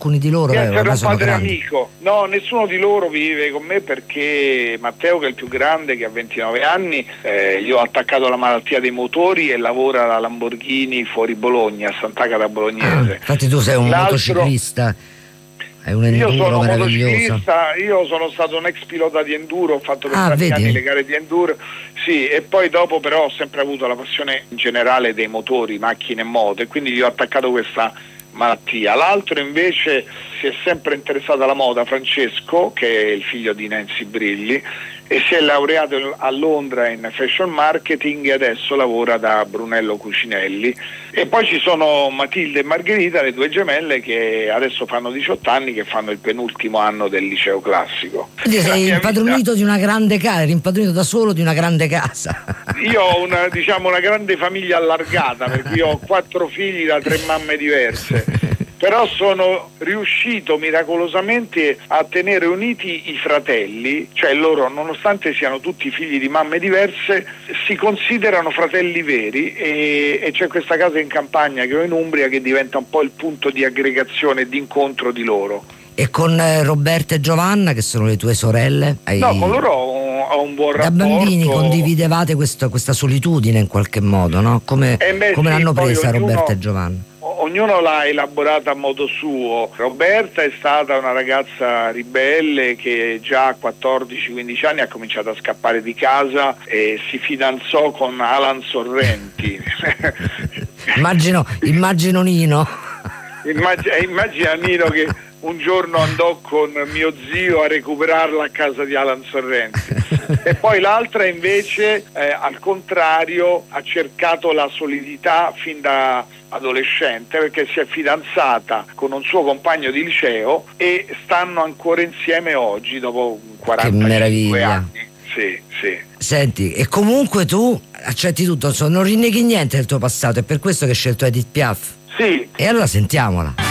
alcuni di loro Essere un padre grandi. amico. No, nessuno di loro vive con me perché Matteo, che è il più grande, che ha 29 anni, gli ho attaccato la malattia dei motori e lavora alla Lamborghini fuori Bologna, a Sant'Agata Bolognese. Infatti tu sei un motociclista, è un Io enduro sono meraviglioso. motociclista, io sono stato un ex pilota di enduro, ho fatto per tanti anni le gare di enduro, sì, e poi dopo però ho sempre avuto la passione in generale dei motori, macchine e moto, e quindi gli ho attaccato questa malattia. L'altro invece si è sempre interessato alla moda, Francesco, che è il figlio di Nancy Brilli, e si è laureato a Londra in fashion marketing e adesso lavora da Brunello Cucinelli. E poi ci sono Matilde e Margherita, le due gemelle, che adesso fanno 18 anni, che fanno il penultimo anno del liceo classico. Quindi sei impadronito di una grande casa, eri impadronito da solo di una grande casa. Io ho una grande famiglia allargata, perché io ho 4 figli da 3 mamme diverse. Però sono riuscito miracolosamente a tenere uniti i fratelli, cioè loro, nonostante siano tutti figli di mamme diverse, si considerano fratelli veri, e c'è questa casa in campagna che ho in Umbria che diventa un po' il punto di aggregazione e di incontro di loro. E con Roberta e Giovanna, che sono le tue sorelle? No, con loro ho un buon rapporto. Da bambini condividevate questa solitudine in qualche modo, no? Come l'hanno presa Roberta e Giovanna? Ognuno l'ha elaborata a modo suo. Roberta è stata una ragazza ribelle che già a 14-15 anni ha cominciato a scappare di casa e si fidanzò con Alan Sorrenti. Immagino Nino. Immagina Nino che un giorno andò con mio zio a recuperarla a casa di Alan Sorrenti. E poi l'altra invece al contrario ha cercato la solidità fin da adolescente, perché si è fidanzata con un suo compagno di liceo e stanno ancora insieme oggi dopo 45 anni. Sì. Senti, e comunque tu accetti tutto, non rinneghi niente del tuo passato, è per questo che hai scelto Edith Piaf? Sì. E allora sentiamola.